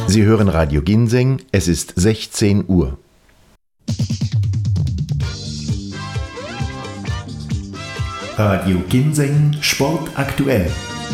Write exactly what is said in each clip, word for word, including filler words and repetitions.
Sie hören Radio Ginseng, es ist sechzehn Uhr. Radio Ginseng, Sport aktuell.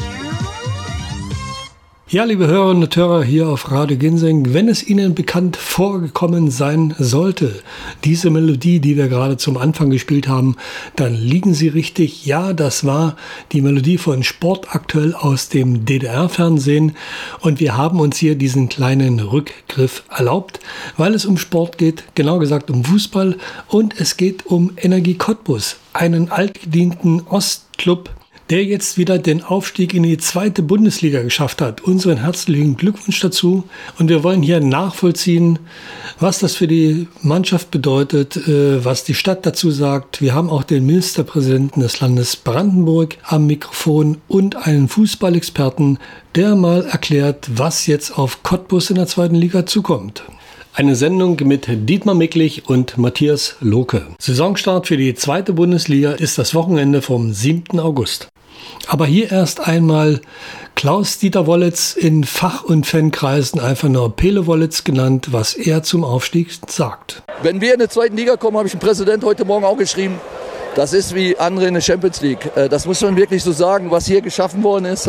Ja, liebe Hörerinnen und Hörer hier auf Radio Ginseng, wenn es Ihnen bekannt vorgekommen sein sollte, diese Melodie, die wir gerade zum Anfang gespielt haben, dann liegen Sie richtig. Ja, das war die Melodie von Sport aktuell aus dem D D R-Fernsehen und wir haben uns hier diesen kleinen Rückgriff erlaubt, weil es um Sport geht, genau gesagt um Fußball und es geht um Energie Cottbus, einen altgedienten Ostclub, der jetzt wieder den Aufstieg in die zweite Bundesliga geschafft hat. Unseren herzlichen Glückwunsch dazu. Und wir wollen hier nachvollziehen, was das für die Mannschaft bedeutet, was die Stadt dazu sagt. Wir haben auch den Ministerpräsidenten des Landes Brandenburg am Mikrofon und einen Fußballexperten, der mal erklärt, was jetzt auf Cottbus in der zweiten Liga zukommt. Eine Sendung mit Dietmar Micklich und Matthias Lohke. Saisonstart für die zweite Bundesliga ist das Wochenende vom siebten August. Aber hier erst einmal Klaus-Dieter Wollitz, in Fach- und Fankreisen einfach nur Pele Wollitz genannt, was er zum Aufstieg sagt. Wenn wir in der zweiten Liga kommen, habe ich dem Präsident heute Morgen auch geschrieben, das ist wie andere in der Champions League. Das muss man wirklich so sagen, was hier geschaffen worden ist,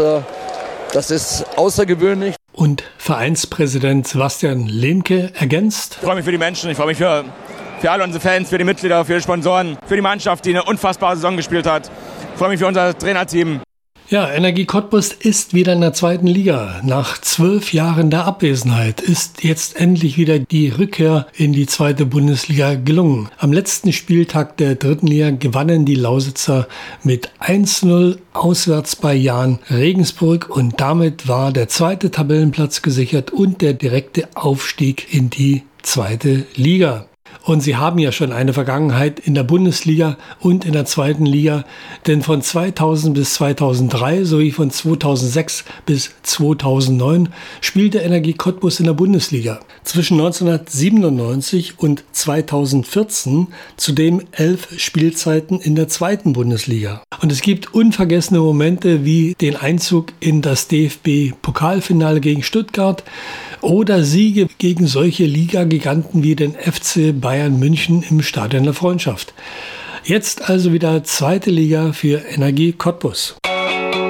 das ist außergewöhnlich. Und Vereinspräsident Sebastian Lehmke ergänzt: Ich freue mich für die Menschen, ich freue mich für, für alle unsere Fans, für die Mitglieder, für die Sponsoren, für die Mannschaft, die eine unfassbare Saison gespielt hat. Ich freue mich für unser Trainerteam. Ja, Energie Cottbus ist wieder in der zweiten Liga. Nach zwölf Jahren der Abwesenheit ist jetzt endlich wieder die Rückkehr in die zweite Bundesliga gelungen. Am letzten Spieltag der dritten Liga gewannen die Lausitzer mit eins zu null auswärts bei Jahn Regensburg und damit war der zweite Tabellenplatz gesichert und der direkte Aufstieg in die zweite Liga. Und sie haben ja schon eine Vergangenheit in der Bundesliga und in der zweiten Liga, denn von zweitausend bis zweitausenddrei sowie von zweitausendsechs bis zweitausendneun spielte Energie Cottbus in der Bundesliga. Zwischen neunzehnhundertsiebenundneunzig und zweitausendvierzehn zudem elf Spielzeiten in der zweiten Bundesliga. Und es gibt unvergessene Momente wie den Einzug in das D F B-Pokalfinale gegen Stuttgart oder Siege gegen solche Liga-Giganten wie den F C Bayern München im Stadion der Freundschaft. Jetzt also wieder zweite Liga für Energie Cottbus.